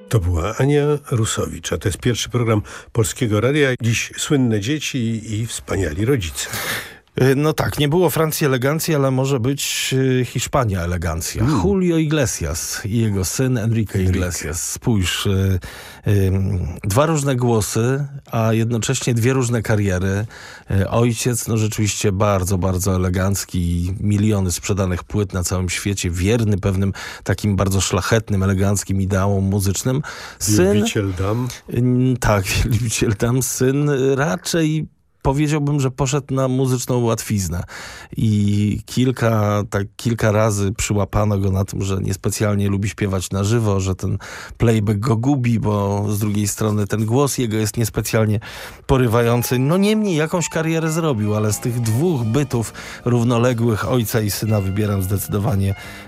To była Ania Rusowicz, a to jest pierwszy program Polskiego Radia. Dziś słynne dzieci i wspaniali rodzice. No tak, nie było Francji elegancji, ale może być Hiszpania elegancja. Julio Iglesias i jego syn Enrique Iglesias. Spójrz, dwa różne głosy, a jednocześnie dwie różne kariery. Ojciec, no rzeczywiście bardzo, bardzo elegancki. Miliony sprzedanych płyt na całym świecie. Wierny pewnym takim bardzo szlachetnym, eleganckim ideałom muzycznym. Wielbiciel dam. Tak, wielbiciel dam. Syn raczej powiedziałbym, że poszedł na muzyczną łatwiznę i kilka razy przyłapano go na tym, że niespecjalnie lubi śpiewać na żywo, że ten playback go gubi, bo z drugiej strony ten głos jego jest niespecjalnie porywający. No niemniej jakąś karierę zrobił, ale z tych dwóch bytów równoległych ojca i syna wybieram zdecydowanie